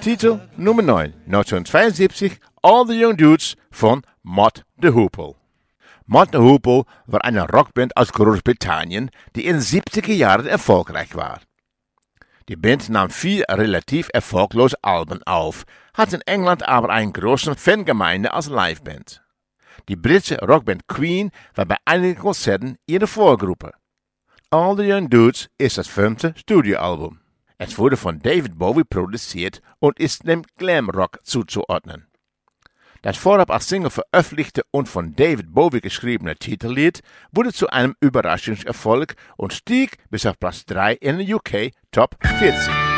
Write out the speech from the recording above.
Titel Nummer 9, 1972, All the Young Dudes von Mott the Hoople. Mott the Hoople war eine Rockband aus Großbritannien, die in den 70er Jahren erfolgreich war. Die Band nahm 4 relativ erfolglose Alben auf, hat in England aber eine große Fangemeinde als Liveband. Die britische Rockband Queen war bei einigen Konzerten ihre Vorgruppe. All the Young Dudes ist das 5. Studioalbum. Es wurde von David Bowie produziert und ist dem Glamrock zuzuordnen. Das vorab als Single veröffentlichte und von David Bowie geschriebene Titellied wurde zu einem Überraschungserfolg und stieg bis auf Platz 3 in den UK Top 40.